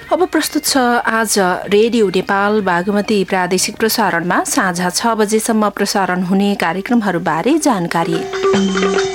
अब प्रस्तुत छ आज रेडियो नेपाल बागमती प्रादेशिक प्रसारणमा साँझ 6 बजेसम्म प्रसारण हुने कार्यक्रमहरूबारे जानकारी।